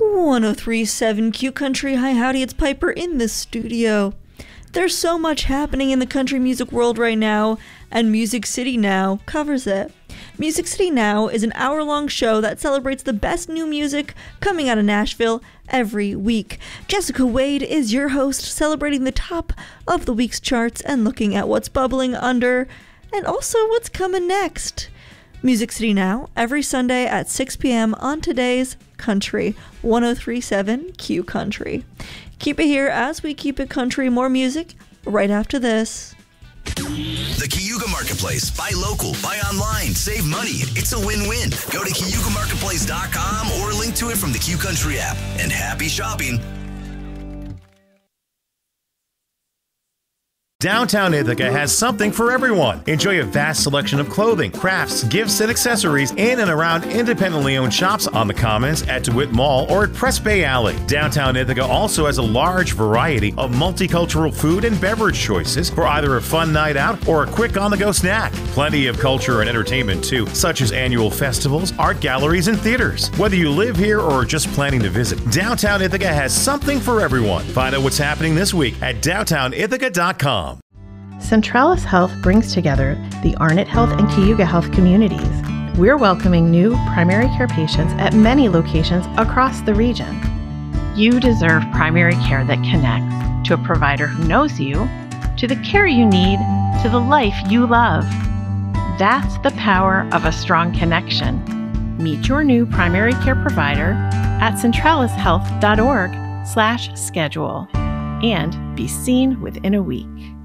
1037 Q Country. Hi, howdy, it's Piper in the studio. There's so much happening in the country music world right now, and Music City Now covers it. Music City Now is an hour-long show that celebrates the best new music coming out of Nashville every week. Jessica Wade is your host, celebrating the top of the week's charts and looking at what's bubbling under, and also what's coming next. Music City Now, every Sunday at 6 p.m. on today's Country, 1037 Q Country. Keep it here as we keep it country. More music right after this. The Cayuga Marketplace. Buy local, buy online, save money. It's a win-win. Go to CayugaMarketplace.com or link to it from the Q Country app. And happy shopping. Downtown Ithaca has something for everyone. Enjoy a vast selection of clothing, crafts, gifts, and accessories in and around independently owned shops on the Commons, at DeWitt Mall, or at Press Bay Alley. Downtown Ithaca also has a large variety of multicultural food and beverage choices for either a fun night out or a quick on-the-go snack. Plenty of culture and entertainment too, such as annual festivals, art galleries, and theaters. Whether you live here or are just planning to visit, Downtown Ithaca has something for everyone. Find out what's happening this week at downtownithaca.com. Centralis Health brings together the Arnott Health and Cayuga Health communities. We're welcoming new primary care patients at many locations across the region. You deserve primary care that connects to a provider who knows you, to the care you need, to the life you love. That's the power of a strong connection. Meet your new primary care provider at centralishealth.org/schedule and be seen within a week.